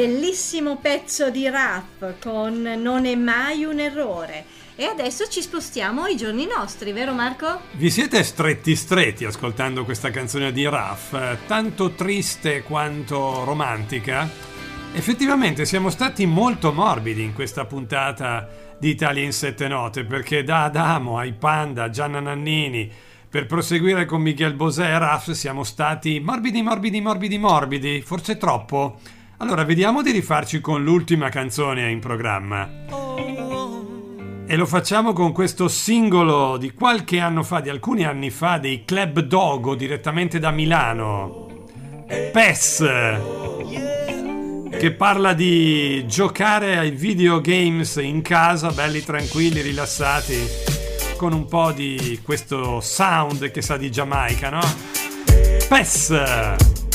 bellissimo pezzo di rap con Non è mai un errore. E adesso ci spostiamo ai giorni nostri, vero Marco? Vi siete stretti ascoltando questa canzone di Raf, tanto triste quanto romantica? Effettivamente siamo stati molto morbidi in questa puntata di Italia in 7 note, perché da Adamo ai Panda, Gianna Nannini, per proseguire con Miguel Bosé e Raf siamo stati morbidi, forse troppo. Allora vediamo di rifarci con l'ultima canzone in programma. E lo facciamo con questo singolo di qualche anno fa, di alcuni anni fa, dei Club Dogo, direttamente da Milano. PES, che parla di giocare ai videogames in casa, belli tranquilli, rilassati, con un po' di questo sound che sa di Giamaica, no? PES!